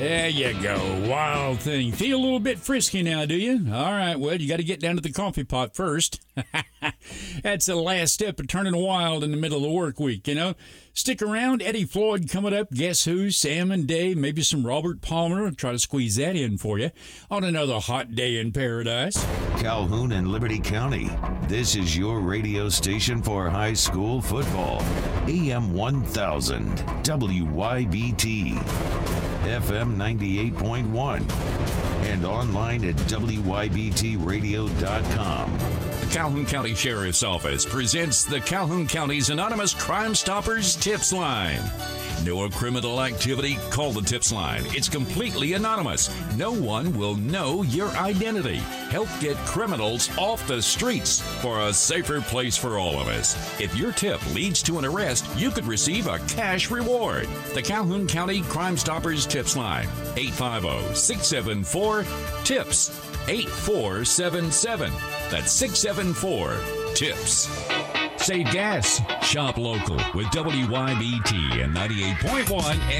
There you go. Wild thing. Feel a little bit frisky now, do you? All right, well, you got to get down to the coffee pot first. That's the last step of turning wild in the middle of the work week, you know. Stick around. Eddie Floyd coming up. Guess who? Sam and Dave. Maybe some Robert Palmer. I'll try to squeeze that in for you on another hot day in paradise. Calhoun and Liberty County. This is your radio station for high school football. AM 1000 WYBT. FM 98.1. And online at WYBTradio.com. The Calhoun County Sheriff's Office presents the Calhoun County's Anonymous Crime Stoppers Tips Line. Know a criminal activity? Call the Tips Line. It's completely anonymous. No one will know your identity. Help get criminals off the streets for a safer place for all of us. If your tip leads to an arrest, you could receive a cash reward. The Calhoun County Crime Stoppers Tips Line. 850-674-TIPS. 8477. That's 674-TIPS. Save gas. Shop local with WYBT and 98.1